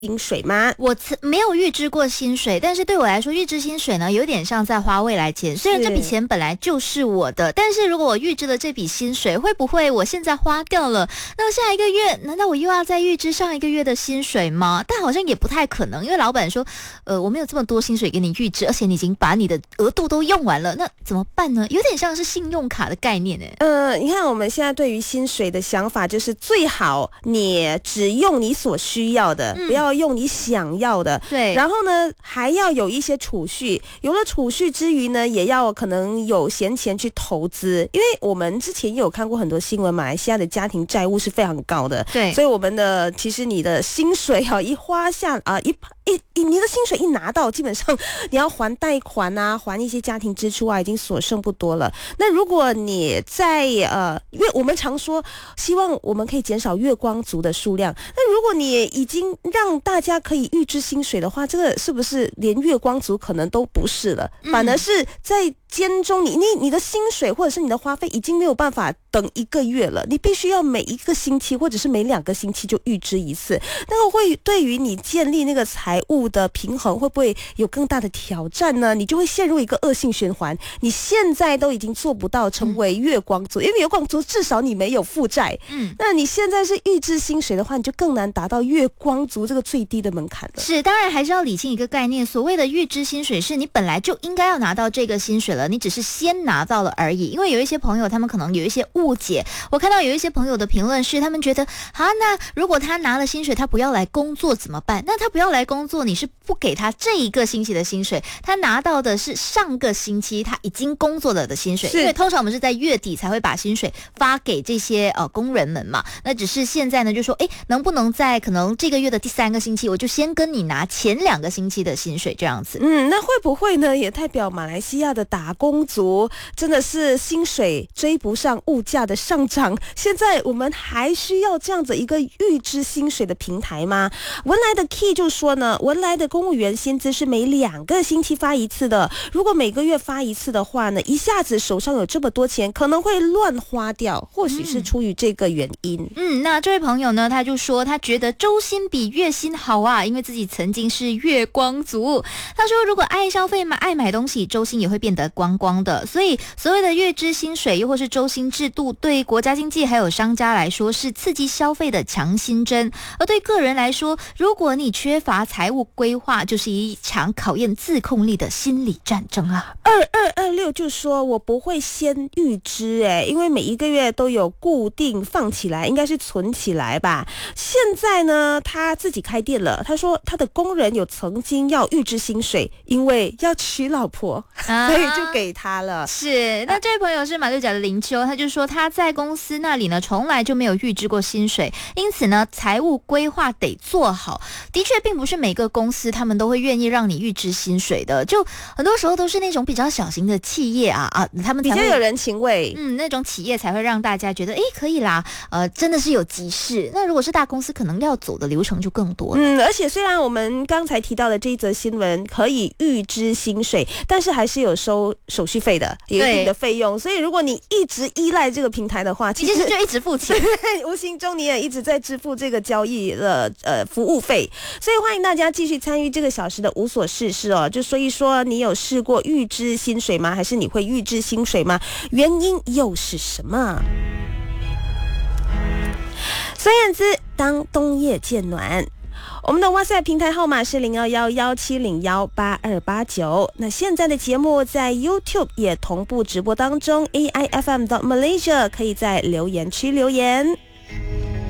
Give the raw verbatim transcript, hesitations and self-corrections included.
薪水吗？ 我没有预支过薪水，但是对我来说，预支薪水呢，有点像在花未来钱。虽然这笔钱本来就是我的，但是如果我预支了这笔薪水，会不会我现在花掉了，那下一个月难道我又要再预支上一个月的薪水吗？但好像也不太可能，因为老板说，呃，我没有这么多薪水给你预支，而且你已经把你的额度都用完了，那怎么办呢？有点像是信用卡的概念呢。 呃，你看我们现在对于薪水的想法，就是最好你只用你所需要的，嗯、不要用你想要的。 对， 然后呢，还要有一些储蓄。有了储蓄之余呢，也要可能有闲钱去投资。因为我们之前也有看过很多新闻，马来西亚的家庭债务是非常高的。 对， 所以我们的其实你的薪水哈、啊、一花下啊、呃、一一一你的薪水一拿到，基本上你要还贷款啊，还一些家庭支出啊，已经所剩不多了。那如果你在呃，因为我们常说希望我们可以减少月光族的数量，那如果你已经让大家可以预支薪水的话，这个是不是连月光族可能都不是了？反而是在间中你你你的薪水或者是你的花费已经没有办法等一个月了，你必须要每一个星期或者是每两个星期就预支一次，那个会对于你建立那个财务的平衡会不会有更大的挑战呢？你就会陷入一个恶性循环，你现在都已经做不到成为月光族、嗯、因为月光族至少你没有负债，嗯，那你现在是预支薪水的话，你就更难达到月光族这个最低的门槛了。 是，当然还是要理清一个概念，所谓的预支薪水是你本来就应该要拿到这个薪水了，你只是先拿到了而已。因为有一些朋友他们可能有一些误解，我看到有一些朋友的评论是他们觉得啊，那如果他拿了薪水他不要来工作怎么办？那他不要来工作，你是不给他这一个星期的薪水，他拿到的是上个星期他已经工作了的薪水，因为通常我们是在月底才会把薪水发给这些呃工人们嘛，那只是现在呢就说诶，能不能在可能这个月的第三个星期我就先跟你拿前两个星期的薪水这样子。 嗯，那会不会呢也代表马来西亚的打工族真的是薪水追不上物价的上涨，现在我们还需要这样子一个预支薪水的平台吗？文莱的 Key 就说呢，文莱的公务员薪资是每两个星期发一次的，如果每个月发一次的话呢，一下子手上有这么多钱可能会乱花掉，或许是出于这个原因。 嗯, 嗯，那这位朋友呢他就说他觉得周薪比月薪好啊，因为自己曾经是月光族。他说如果爱消费嘛，爱买东西，周薪也会变得光光的，所以所谓的月支薪水又或是周薪制度对国家经济还有商家来说是刺激消费的强心针，而对个人来说，如果你缺乏财务规划，就是一场考验自控力的心理战争啊。 二二二六就说我不会先预支诶，因为每一个月都有固定放起来，应该是存起来吧。现在呢他自己开店了，他说他的工人有曾经要预支薪水，因为要娶老婆、啊、所以就给他了。 是，那这位朋友是马六甲的林秋，他就说他在公司那里呢从来就没有预支过薪水，因此呢财务规划得做好。的确并不是每个公司他们都会愿意让你预支薪水的，就很多时候都是那种比较小型的企业啊啊，他们才会比较有人情味， 嗯，那种企业才会让大家觉得诶可以啦，呃真的是有急事。那如果是大公司可能要走的流程就更多了。 嗯，而且虽然我们刚才提到的这一则新闻可以预支薪水，但是还是有收手续费的，有一定的费用，所以如果你一直依赖这个平台的话， 其实就一直付钱无形中你也一直在支付这个交易的呃服务费。所以欢迎大家继续参与这个小时的无所事事哦，就说一说你有试过预支薪水吗？还是你会预支薪水吗？原因又是什么？孙燕姿当冬夜渐暖。我们的 WhatsApp 平台号码是零二幺幺七零幺八二八九。那现在的节目在 YouTube 也同步直播当中 ，A I F M 的 Malaysia 可以在留言区留言。